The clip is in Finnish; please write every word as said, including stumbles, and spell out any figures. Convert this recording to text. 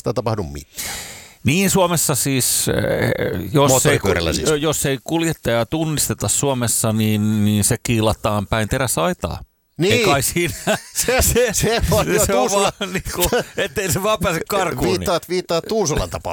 oikeastaan tapahdu mitään. Niin Suomessa siis, jos ei, siis. jos ei kuljettajaa tunnisteta Suomessa, niin, niin se kiilataan päin teräsaitaa. Niin. Ei kai siinä. Se, se, se on jo se on Tuusula. vaan, niin kuin, ettei se vaan pääse karkuun. Viittaat, viittaat Tuusulan tapaukseen.